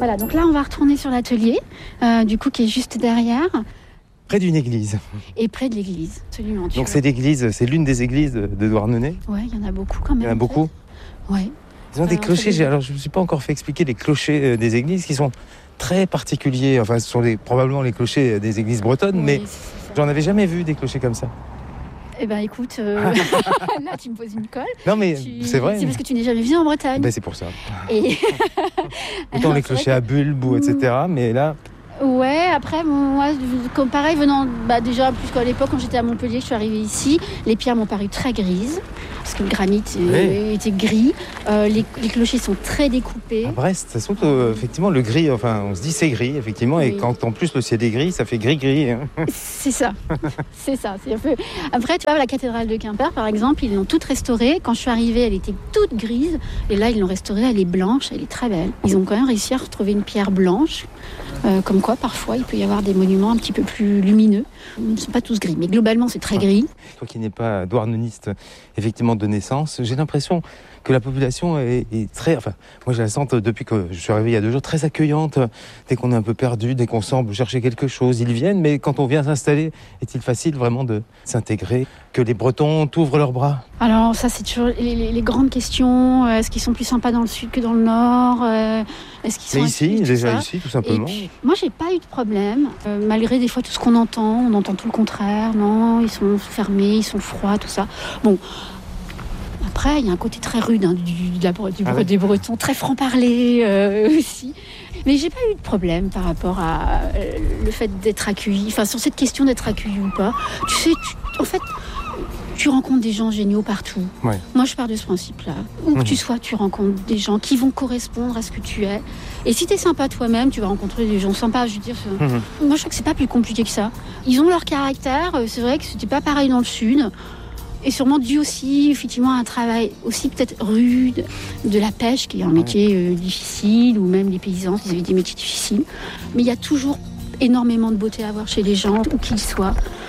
Voilà, donc là on va retourner sur l'atelier, du coup qui est juste derrière. Près d'une église. Et près de l'église, absolument. Donc c'est l'une des églises de Douarnenez. Ouais, il y en a beaucoup quand même. Il y en a beaucoup. Ouais. Ils ont des clochers, alors je ne me suis pas encore fait expliquer les clochers des églises qui sont très particuliers. Enfin, ce sont probablement les clochers des églises bretonnes, mais j'en avais jamais vu des clochers comme ça. Eh ben écoute, là tu me poses une colle. Non mais c'est vrai. C'est parce que tu n'es jamais venu en Bretagne. Ben, c'est pour ça. Et... Autant les clochers à bulbes ou etc. Mais là... Ouais, après, moi, comme pareil, venant déjà, plus qu'à l'époque, quand j'étais à Montpellier, je suis arrivée ici, les pierres m'ont paru très grises, parce que le granit était gris. Les clochers sont très découpés. À Brest, ça se trouve effectivement, le gris, enfin, on se dit c'est gris, effectivement, et quand en plus le ciel est gris, ça fait gris-gris. C'est ça, c'est un peu... Après, tu vois, la cathédrale de Quimper, par exemple, ils l'ont toute restaurée. Quand je suis arrivée, elle était toute grise, et là, ils l'ont restaurée, elle est blanche, elle est très belle. Ils ont quand même réussi à retrouver une pierre blanche, comme quoi, parfois, il peut y avoir des monuments un petit peu plus lumineux. Ils ne sont pas tous gris, mais globalement, c'est très gris. Toi qui n'es pas douarneniste, effectivement, de naissance, j'ai l'impression que la population est très... Enfin, moi, je la sens, depuis que je suis arrivé il y a 2 jours, très accueillante. Dès qu'on est un peu perdu, dès qu'on semble chercher quelque chose, ils viennent. Mais quand on vient s'installer, est-il facile vraiment de s'intégrer? Que les Bretons t'ouvrent leurs bras? Alors ça, c'est toujours les grandes questions. Est-ce qu'ils sont plus sympas dans le sud que dans le nord? Est-ce qu'ils sont mais ici, déjà ici, tout simplement. Et puis, moi, j'ai pas eu de problème. Malgré des fois tout ce qu'on entend, on entend tout le contraire. Non, ils sont fermés, ils sont froids, tout ça. Bon... Après, il y a un côté très rude des Bretons, très franc-parler aussi. Mais j'ai pas eu de problème par rapport à le fait d'être accueilli. Enfin, sur cette question d'être accueilli ou pas. Tu sais, en fait, tu rencontres des gens géniaux partout. Ouais. Moi, je pars de ce principe-là. Où que tu sois, tu rencontres des gens qui vont correspondre à ce que tu es. Et si tu es sympa toi-même, tu vas rencontrer des gens sympas. Je veux dire, moi, je trouve que c'est pas plus compliqué que ça. Ils ont leur caractère. C'est vrai que c'était pas pareil dans le sud. Et sûrement dû aussi, effectivement, à un travail aussi peut-être rude, de la pêche, qui est un métier difficile, ou même les paysans, ils avaient des métiers difficiles. Mais il y a toujours énormément de beauté à voir chez les gens, où qu'ils soient.